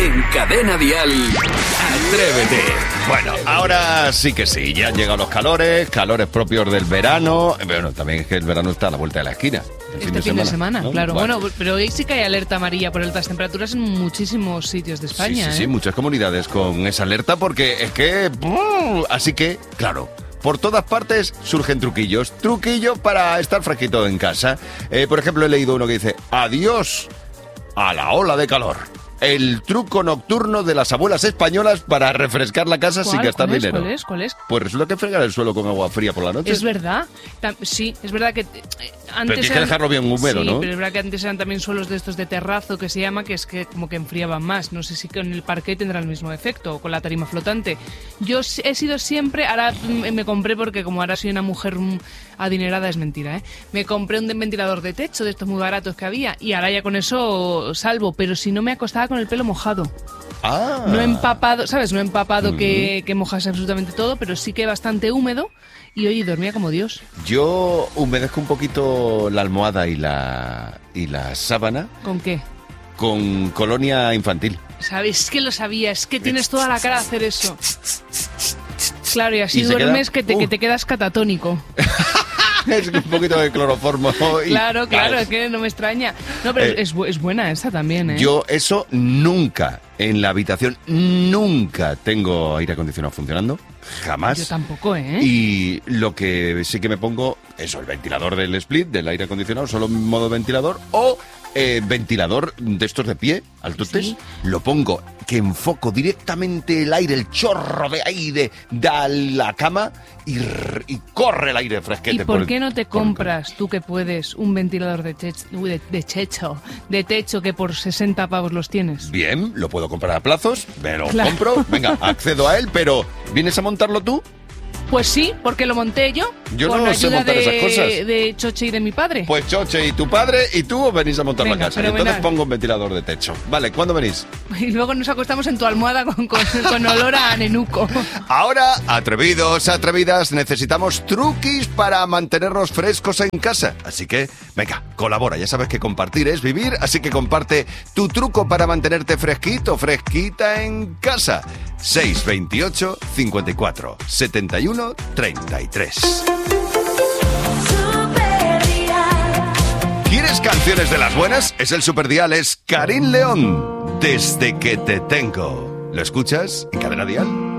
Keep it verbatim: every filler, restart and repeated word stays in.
En Cadena Dial, Atrévete. Bueno, ahora sí que sí, ya han llegado los calores, calores propios del verano. Bueno, también es que el verano está a la vuelta de la esquina. Este fin de semana, de semana ¿no? claro. Bueno. bueno, pero hoy sí que hay alerta amarilla por altas temperaturas en muchísimos sitios de España. Sí, sí, ¿eh? sí, muchas comunidades con esa alerta porque es que... Así que, claro... Por todas partes surgen truquillos. Truquillo para estar fresquito en casa. Eh, por ejemplo, he leído uno que dice: adiós a la ola de calor. El truco nocturno de las abuelas españolas para refrescar la casa sin gastar ¿Cuál es? dinero. ¿Cuál es? ¿Cuál es? Pues resulta que fregar el suelo con agua fría por la noche. Es verdad. Tam- sí, es verdad que eh, antes Pero tienes que eran- dejarlo bien húmedo, sí, ¿no? pero es verdad que antes eran también suelos de estos de terrazo que se llama, que es que como que enfriaban más. No sé si con el parquet tendrá el mismo efecto o con la tarima flotante. Yo s- he sido siempre, ahora mm, me compré porque como ahora soy una mujer mm, adinerada, es mentira, ¿eh? Me compré un ventilador de techo de estos muy baratos que había y ahora ya con eso salvo, pero si no me acostaba con el pelo mojado. Ah. No empapado, ¿sabes? No empapado Mm. que, que mojase absolutamente todo, pero sí que bastante húmedo y oye, dormía como Dios. Yo humedezco un poquito la almohada y la, y la sábana ¿Con qué? con colonia infantil. ¿Sabes que lo sabía? Es que tienes toda la cara de hacer eso. Claro, y así ¿Y se duermes queda? que, te, Uh. que te quedas catatónico. Es un poquito de cloroformo. y- Claro, claro, es que no me extraña. No, pero Eh, es, bu- es buena esa también, ¿eh? Yo eso nunca, en la habitación, nunca tengo aire acondicionado funcionando. Jamás. Yo tampoco, ¿eh? Y lo que sí que me pongo, eso, el ventilador del split, del aire acondicionado, solo en modo ventilador, o eh, ventilador de estos de pie, altotes, Sí. lo pongo, que enfoco directamente el aire, el chorro de aire da la cama y, r- y corre el aire fresquete. ¿Y por el- qué no te por el- compras, tú que puedes, un ventilador de, tech- uy, de, de techo, de techo que por sesenta pavos los tienes? Bien, lo puedo comprar a plazos, me lo Claro. compro, venga, accedo a él, pero ¿vienes a montarlo tú? Pues sí, porque lo monté yo. Yo con no sé ayuda montar de, esas cosas. de Choche y de mi padre. Pues Choche y tu padre y tú os venís a montar Venga, la casa. Y entonces fenomenal. pongo un ventilador de techo. Vale, ¿cuándo venís? Y luego nos acostamos en tu almohada con, con, con olor a nenuco. Ahora, atrevidos, atrevidas, necesitamos truquis para mantenernos frescos en casa. Así que, venga, colabora. Ya sabes que compartir es vivir, así que comparte tu truco para mantenerte fresquito, fresquita en casa. seis veintiocho, cincuenta y cuatro, setenta y uno, treinta y tres. ¿Quieres canciones de las buenas? Es el Superdial, es Karin León. Desde que te tengo. ¿Lo escuchas en Cadena Dial?